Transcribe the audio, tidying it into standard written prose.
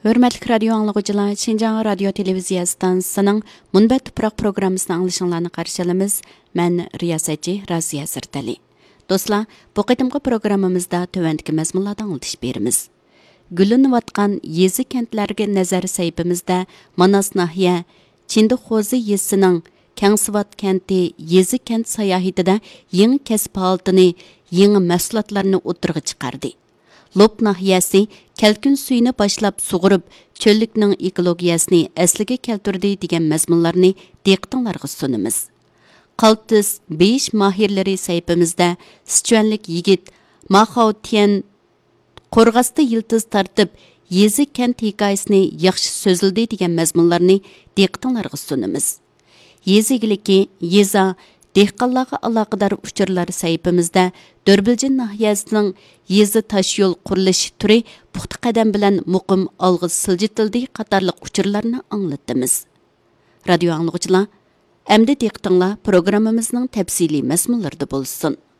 Hörmətli radio anlıqçılar, Şinjan Radio Televiziya stansiyasının Munbat Tuproq programmasını anglışınlarını qarşı alamiz. Mən riyasətçi Raziya Sirtali. Dostlar, bu qitimqi programmamızda tövəndiki məzmunlardan anlatış berimiz. Gülünüvatqan yezi kentlərə nəzər səhifimizdə Manas nahiyə Çindixozi yezisining Kangsivat kenti yezi kent sayohatida yangi kasb holatini, yangi mahsulotlarni o'tirg'i chiqardi. Lop nahiyasi kalkun suyini boshlab sug'urib, cho'llikning ekologiyasini asliga keltirdi degan mazmunlarni diqqatingizga sunamiz. Qaltis 5 mahirlari sayfimizda Sichuanlik yigit Mahao Tian Qo'rg'asda yildiz tartib yezi kent hikoyasini yaxshi so'zildi degan mazmunlarni diqqatingizga sunamiz. Yezigiliki yeza dehqonlarga aloqador uchurlar sayfimizda Dörbilcin nahiyasining yezi tash yo'l qurilishi turi puxta qadam bilan muqim olg'a siljitildi qatorliq uchurlarni anglatamiz. Radio anglag'uchilar, endi diqqatinglar programmamizning tafsiliy mazmunlarida bo'lsin.